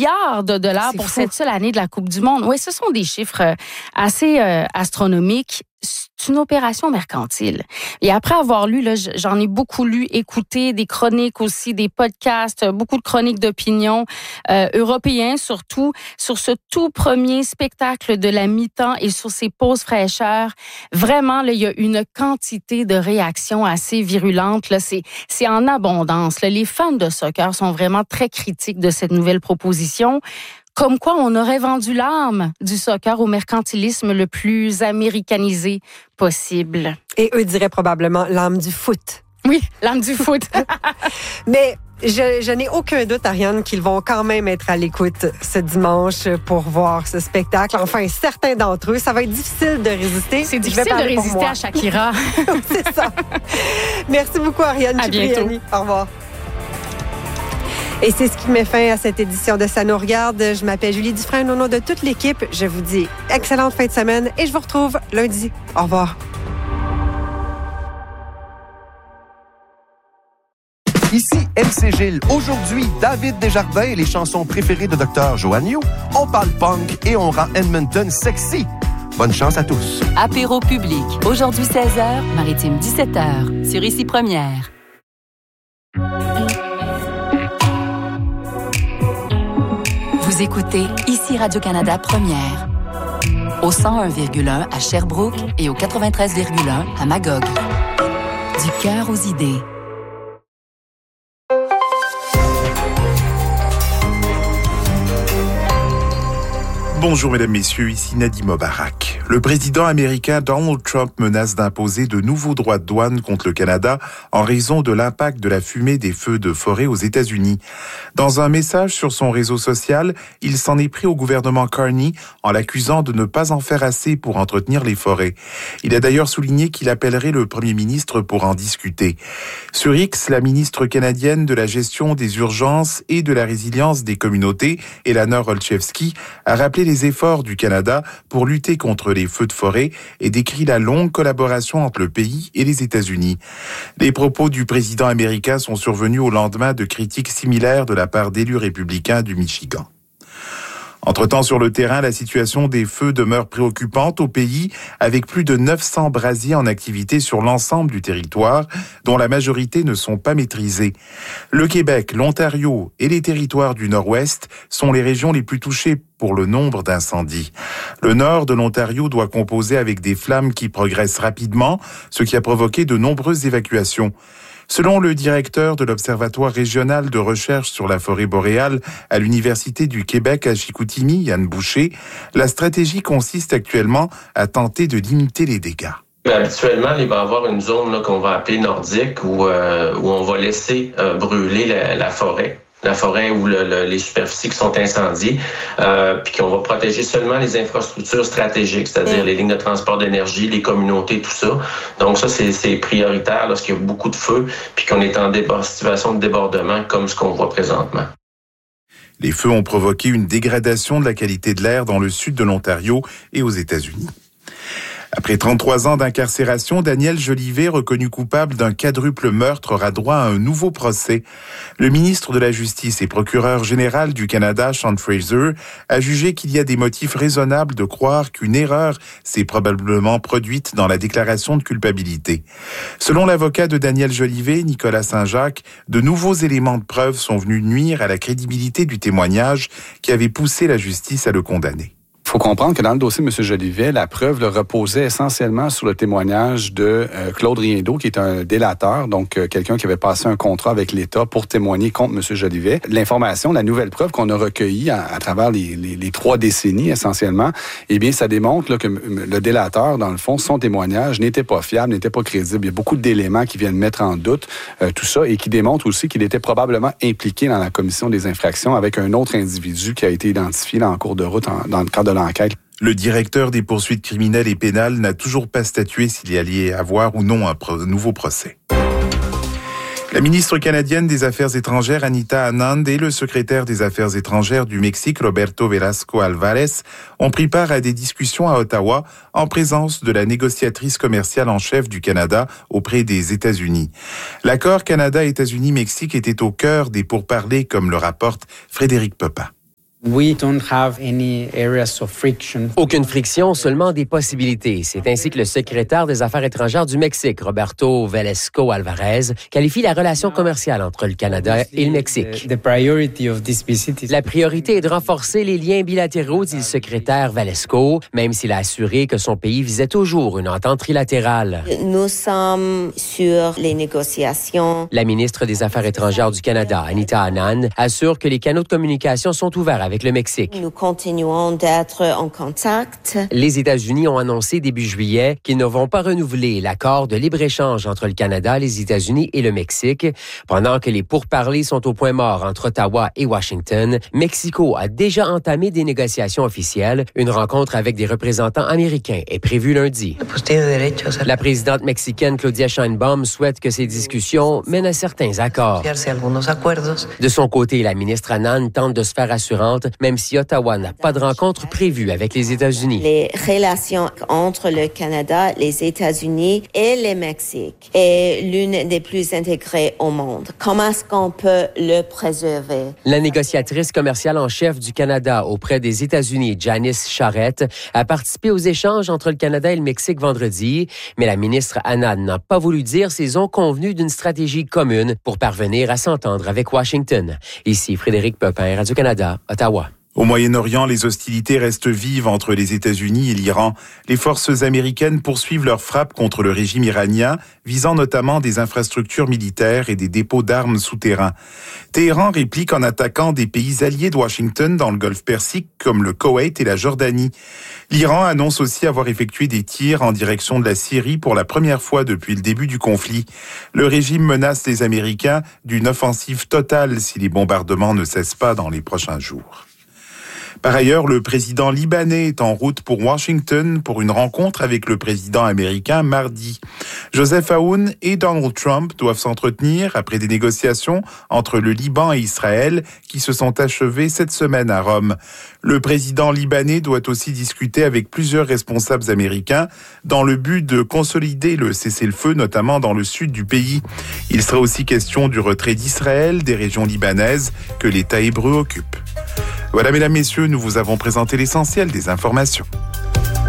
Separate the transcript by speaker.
Speaker 1: milliards de dollars pour cette seule année de la Coupe du Monde. Oui, ce sont des chiffres assez astronomiques. C'est une opération mercantile. Et après avoir lu, là, j'en ai beaucoup lu, écouté des chroniques aussi, des podcasts, beaucoup de chroniques d'opinion européens surtout, sur ce tout premier spectacle de la mi-temps et sur ces pauses fraîcheurs. Vraiment, là, il y a une quantité de réactions assez virulentes. Là, c'est en abondance. Là. Les fans de soccer sont vraiment très critiques de cette nouvelle proposition. Comme quoi, on aurait vendu l'âme du soccer au mercantilisme le plus américanisé possible.
Speaker 2: Et eux diraient probablement l'âme du foot.
Speaker 1: Oui, l'âme du foot.
Speaker 2: Mais je n'ai aucun doute, Ariane, qu'ils vont quand même être à l'écoute ce dimanche pour voir ce spectacle. Enfin, certains d'entre eux, ça va être difficile de résister.
Speaker 1: C'est difficile de résister à Shakira.
Speaker 2: C'est ça. Merci beaucoup, Ariane.
Speaker 1: À bientôt.
Speaker 2: Au revoir. Et c'est ce qui met fin à cette édition de Ça nous regarde. Je m'appelle Julie Dufresne au nom de toute l'équipe. Je vous dis excellente fin de semaine et je vous retrouve lundi. Au revoir.
Speaker 3: Ici MC Gilles. Aujourd'hui, David Desjardins et les chansons préférées de Dr. Joanne Yu. On parle punk et on rend Edmonton sexy. Bonne chance à tous.
Speaker 4: Apéro public. Aujourd'hui 16h, Maritime 17h. Sur Ici Première. Vous écoutez Ici Radio-Canada Première. Au 101,1 à Sherbrooke et au 93,1 à Magog. Du cœur aux idées.
Speaker 5: Bonjour mesdames, messieurs, ici Nadim Mobarak. Le président américain Donald Trump menace d'imposer de nouveaux droits de douane contre le Canada en raison de l'impact de la fumée des feux de forêt aux États-Unis. Dans un message sur son réseau social, il s'en est pris au gouvernement Carney en l'accusant de ne pas en faire assez pour entretenir les forêts. Il a d'ailleurs souligné qu'il appellerait le premier ministre pour en discuter. Sur X, la ministre canadienne de la gestion des urgences et de la résilience des communautés, Elana Rolchevski, a rappelé les efforts du Canada pour lutter contre les feux de forêt et décrit la longue collaboration entre le pays et les États-Unis. Les propos du président américain sont survenus au lendemain de critiques similaires de la part d'élus républicains du Michigan. Entre-temps, sur le terrain, la situation des feux demeure préoccupante au pays, avec plus de 900 brasiers en activité sur l'ensemble du territoire, dont la majorité ne sont pas maîtrisés. Le Québec, l'Ontario et les territoires du Nord-Ouest sont les régions les plus touchées pour le nombre d'incendies. Le nord de l'Ontario doit composer avec des flammes qui progressent rapidement, ce qui a provoqué de nombreuses évacuations. Selon le directeur de l'Observatoire régional de recherche sur la forêt boréale à l'Université du Québec à Chicoutimi, Yann Boucher, la stratégie consiste actuellement à tenter de limiter les dégâts.
Speaker 6: Habituellement, il va y avoir une zone là, qu'on va appeler nordique où on va laisser brûler la forêt. La forêt ou les superficies qui sont incendiées, puis qu'on va protéger seulement les infrastructures stratégiques, c'est-à-dire les lignes de transport d'énergie, les communautés, tout ça. Donc ça, c'est prioritaire lorsqu'il y a beaucoup de feux, puis qu'on est en situation de débordement comme ce qu'on voit présentement.
Speaker 5: Les feux ont provoqué une dégradation de la qualité de l'air dans le sud de l'Ontario et aux États-Unis. Après 33 ans d'incarcération, Daniel Jolivet, reconnu coupable d'un quadruple meurtre, aura droit à un nouveau procès. Le ministre de la Justice et procureur général du Canada, Sean Fraser, a jugé qu'il y a des motifs raisonnables de croire qu'une erreur s'est probablement produite dans la déclaration de culpabilité. Selon l'avocat de Daniel Jolivet, Nicolas Saint-Jacques, de nouveaux éléments de preuve sont venus nuire à la crédibilité du témoignage qui avait poussé la justice à le condamner.
Speaker 7: Il faut comprendre que dans le dossier de M. Jolivet, la preuve reposait essentiellement sur le témoignage de Claude Riendeau, qui est un délateur, donc quelqu'un qui avait passé un contrat avec l'État pour témoigner contre M. Jolivet. L'information, la nouvelle preuve qu'on a recueillie à travers les 3 décennies essentiellement, eh bien, ça démontre là, que le délateur, dans le fond, son témoignage n'était pas fiable, n'était pas crédible. Il y a beaucoup d'éléments qui viennent mettre en doute tout ça et qui démontrent aussi qu'il était probablement impliqué dans la commission des infractions avec un autre individu qui a été identifié là, en cours de route dans le cadre de l'enquête.
Speaker 5: Le directeur des poursuites criminelles et pénales n'a toujours pas statué s'il y allait avoir ou non un nouveau procès. La ministre canadienne des Affaires étrangères, Anita Anand, et le secrétaire des Affaires étrangères du Mexique, Roberto Velasco Alvarez, ont pris part à des discussions à Ottawa en présence de la négociatrice commerciale en chef du Canada auprès des États-Unis. L'accord Canada-États-Unis-Mexique était au cœur des pourparlers, comme le rapporte Frédéric Pepin.
Speaker 8: Aucune friction, seulement des possibilités. C'est ainsi que le secrétaire des Affaires étrangères du Mexique, Roberto Velasco Alvarez, qualifie la relation commerciale entre le Canada et le Mexique. La priorité est de renforcer les liens bilatéraux, dit le secrétaire Velasco, même s'il a assuré que son pays visait toujours une entente trilatérale.
Speaker 9: Nous sommes sur les négociations.
Speaker 8: La ministre des Affaires étrangères du Canada, Anita Anand, assure que les canaux de communication sont ouverts avec le Mexique.
Speaker 9: Nous continuons d'être en contact.
Speaker 8: Les États-Unis ont annoncé début juillet qu'ils ne vont pas renouveler l'accord de libre-échange entre le Canada, les États-Unis et le Mexique. Pendant que les pourparlers sont au point mort entre Ottawa et Washington, Mexico a déjà entamé des négociations officielles. Une rencontre avec des représentants américains est prévue lundi. La présidente mexicaine Claudia Sheinbaum souhaite que ces discussions mènent à certains accords. De son côté, la ministre Anand tente de se faire assurante, même si Ottawa n'a pas de rencontre prévue avec les États-Unis.
Speaker 9: Les relations entre le Canada, les États-Unis et le Mexique est l'une des plus intégrées au monde. Comment est-ce qu'on peut le préserver?
Speaker 8: La négociatrice commerciale en chef du Canada auprès des États-Unis, Janice Charette, a participé aux échanges entre le Canada et le Mexique vendredi, mais la ministre Anand n'a pas voulu dire s'ils ont convenu d'une stratégie commune pour parvenir à s'entendre avec Washington. Ici Frédéric Pepin, Radio-Canada, Ottawa.
Speaker 5: Au Moyen-Orient, les hostilités restent vives entre les États-Unis et l'Iran. Les forces américaines poursuivent leurs frappes contre le régime iranien, visant notamment des infrastructures militaires et des dépôts d'armes souterrains. Téhéran réplique en attaquant des pays alliés de Washington dans le Golfe Persique, comme le Koweït et la Jordanie. L'Iran annonce aussi avoir effectué des tirs en direction de la Syrie pour la première fois depuis le début du conflit. Le régime menace les Américains d'une offensive totale si les bombardements ne cessent pas dans les prochains jours. Par ailleurs, le président libanais est en route pour Washington pour une rencontre avec le président américain mardi. Joseph Aoun et Donald Trump doivent s'entretenir après des négociations entre le Liban et Israël qui se sont achevées cette semaine à Rome. Le président libanais doit aussi discuter avec plusieurs responsables américains dans le but de consolider le cessez-le-feu, notamment dans le sud du pays. Il sera aussi question du retrait d'Israël des régions libanaises que l'État hébreu occupe. Voilà, mesdames, messieurs, nous vous avons présenté l'essentiel des informations.